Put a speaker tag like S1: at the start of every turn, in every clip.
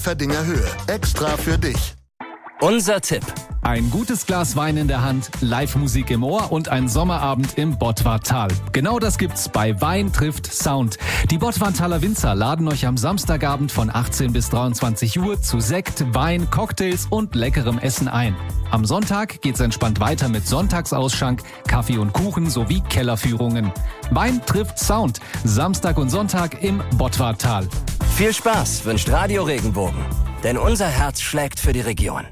S1: Verdinger Höhe. Extra für dich.
S2: Unser Tipp.
S3: Ein gutes Glas Wein in der Hand, Live-Musik im Ohr und ein Sommerabend im Bottwartal. Genau das gibt's bei Wein trifft Sound. Die Bottwartaler Winzer laden euch am Samstagabend von 18 bis 23 Uhr zu Sekt, Wein, Cocktails und leckerem Essen ein. Am Sonntag geht's entspannt weiter mit Sonntagsausschank, Kaffee und Kuchen sowie Kellerführungen. Wein trifft Sound. Samstag und Sonntag im Bottwartal.
S2: Viel Spaß wünscht Radio Regenbogen. Denn unser Herz schlägt für die Region.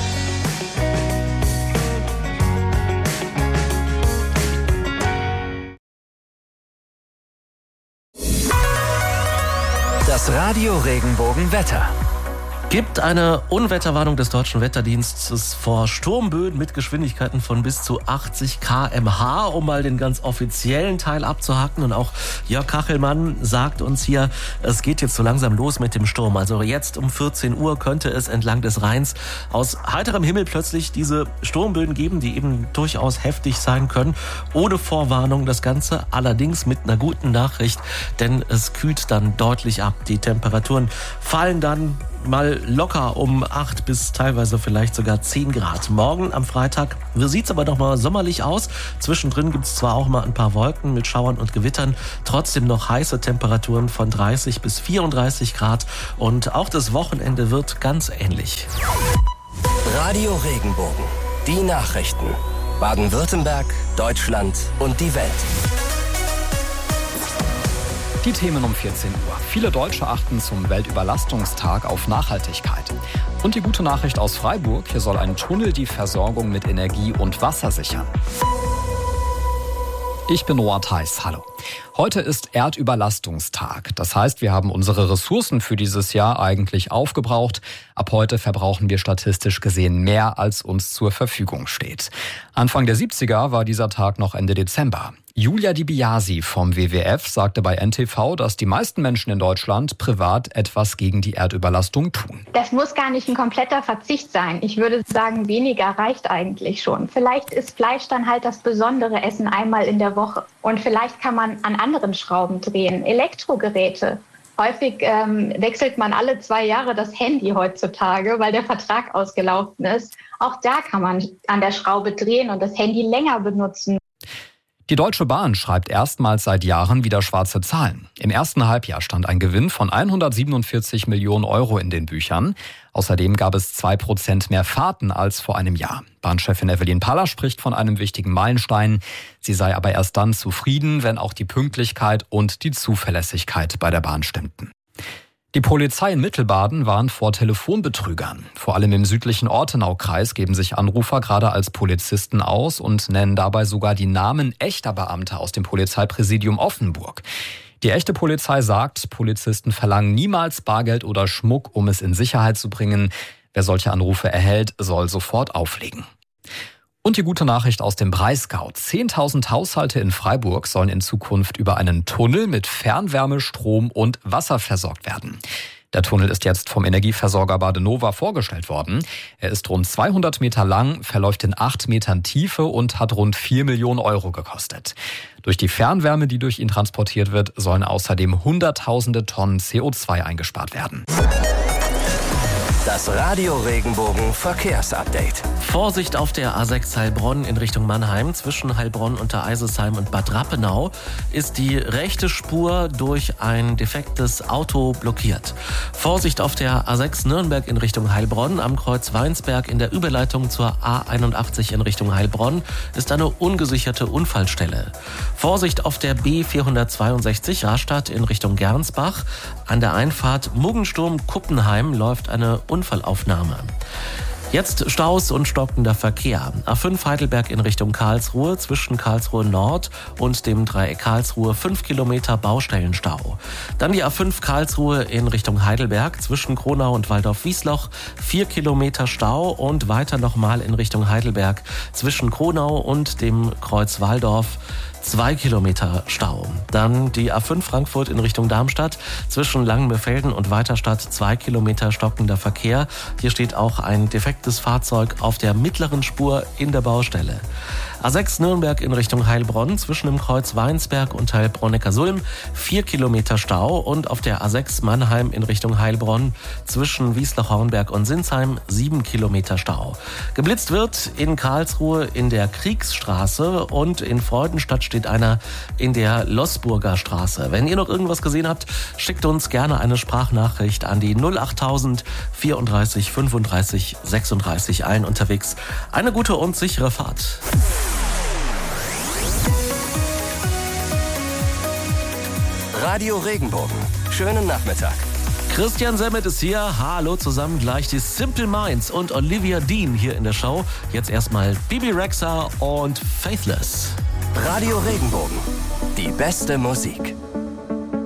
S2: Das Radio Regenbogen Wetter. Gibt eine Unwetterwarnung des Deutschen Wetterdienstes vor Sturmböen mit Geschwindigkeiten von bis zu 80 km/h, um mal den ganz offiziellen Teil abzuhaken. Und auch Jörg Kachelmann sagt uns hier, es geht jetzt so langsam los mit dem Sturm. Also jetzt um 14 Uhr könnte es entlang des Rheins aus heiterem Himmel plötzlich diese Sturmböen geben, die eben durchaus heftig sein können. Ohne Vorwarnung das Ganze, allerdings mit einer guten Nachricht, denn es kühlt dann deutlich ab. Die Temperaturen fallen dann mal locker um 8 bis teilweise vielleicht sogar 10 Grad. Morgen am Freitag sieht es aber noch mal sommerlich aus. Zwischendrin gibt es zwar auch mal ein paar Wolken mit Schauern und Gewittern, trotzdem noch heiße Temperaturen von 30 bis 34 Grad. Und auch das Wochenende wird ganz ähnlich. Radio Regenbogen. Die Nachrichten. Baden-Württemberg, Deutschland und die Welt.
S4: Die Themen um 14 Uhr. Viele Deutsche achten zum Weltüberlastungstag auf Nachhaltigkeit. Und die gute Nachricht aus Freiburg, hier soll ein Tunnel die Versorgung mit Energie und Wasser sichern. Ich bin Noah Theis, hallo. Heute ist Erdüberlastungstag. Das heißt, wir haben unsere Ressourcen für dieses Jahr eigentlich aufgebraucht. Ab heute verbrauchen wir statistisch gesehen mehr, als uns zur Verfügung steht. Anfang der 70er war dieser Tag noch Ende Dezember. Julia Di Biasi vom WWF sagte bei NTV, dass die meisten Menschen in Deutschland privat etwas gegen die Erdüberlastung tun.
S5: Das muss gar nicht ein kompletter Verzicht sein. Ich würde sagen, weniger reicht eigentlich schon. Vielleicht ist Fleisch dann halt das besondere Essen einmal in der Woche. Und vielleicht kann man an anderen Schrauben drehen. Elektrogeräte. Häufig wechselt man alle 2 Jahre das Handy heutzutage, weil der Vertrag ausgelaufen ist. Auch da kann man an der Schraube drehen und das Handy länger benutzen.
S4: Die Deutsche Bahn schreibt erstmals seit Jahren wieder schwarze Zahlen. Im ersten Halbjahr stand ein Gewinn von 147 Millionen Euro in den Büchern. Außerdem gab es 2% mehr Fahrten als vor einem Jahr. Bahnchefin Evelyn Paller spricht von einem wichtigen Meilenstein. Sie sei aber erst dann zufrieden, wenn auch die Pünktlichkeit und die Zuverlässigkeit bei der Bahn stimmten. Die Polizei in Mittelbaden warnt vor Telefonbetrügern. Vor allem im südlichen Ortenaukreis geben sich Anrufer gerade als Polizisten aus und nennen dabei sogar die Namen echter Beamter aus dem Polizeipräsidium Offenburg. Die echte Polizei sagt, Polizisten verlangen niemals Bargeld oder Schmuck, um es in Sicherheit zu bringen. Wer solche Anrufe erhält, soll sofort auflegen. Und die gute Nachricht aus dem Breisgau. 10.000 Haushalte in Freiburg sollen in Zukunft über einen Tunnel mit Fernwärme, Strom und Wasser versorgt werden. Der Tunnel ist jetzt vom Energieversorger Badenova vorgestellt worden. Er ist rund 200 Meter lang, verläuft in 8 Metern Tiefe und hat rund 4 Millionen Euro gekostet. Durch die Fernwärme, die durch ihn transportiert wird, sollen außerdem Hunderttausende Tonnen CO2 eingespart werden.
S2: Das Radio Regenbogen Verkehrsupdate. Vorsicht auf der A6 Heilbronn in Richtung Mannheim. Zwischen Heilbronn, Untereisesheim und Bad Rappenau ist die rechte Spur durch ein defektes Auto blockiert. Vorsicht auf der A6 Nürnberg in Richtung Heilbronn. Am Kreuz Weinsberg in der Überleitung zur A81 in Richtung Heilbronn ist eine ungesicherte Unfallstelle. Vorsicht auf der B462 Rastatt in Richtung Gernsbach. An der Einfahrt Muggensturm-Kuppenheim läuft eine Unfallaufnahme. Jetzt Staus und stockender Verkehr. A5 Heidelberg in Richtung Karlsruhe, zwischen Karlsruhe Nord und dem Dreieck Karlsruhe 5 Kilometer Baustellenstau. Dann die A5 Karlsruhe in Richtung Heidelberg, zwischen Kronau und Waldorf-Wiesloch 4 Kilometer Stau und weiter nochmal in Richtung Heidelberg, zwischen Kronau und dem Kreuz Walldorf 2 Kilometer Stau. Dann die A5 Frankfurt in Richtung Darmstadt, zwischen Langenbefelden und Weiterstadt 2 Kilometer stockender Verkehr. Hier steht auch ein defektes Fahrzeug auf der mittleren Spur in der Baustelle. A6 Nürnberg in Richtung Heilbronn zwischen dem Kreuz Weinsberg und Heilbronn-Neckarsulm 4 Kilometer Stau und auf der A6 Mannheim in Richtung Heilbronn zwischen Wiesloch-Hornberg und Sinsheim 7 Kilometer Stau. Geblitzt wird in Karlsruhe in der Kriegsstraße und in Freudenstadt steht einer in der Loßburger Straße. Wenn ihr noch irgendwas gesehen habt, schickt uns gerne eine Sprachnachricht an die 08000 34 35 36. Allen unterwegs eine gute und sichere Fahrt.
S1: Radio Regenbogen. Schönen Nachmittag.
S2: Christian Semmet ist hier. Hallo zusammen. Gleich die Simple Minds und Olivia Dean hier in der Show. Jetzt erstmal Bibi Rexha und Faithless.
S1: Radio Regenbogen. Die beste Musik.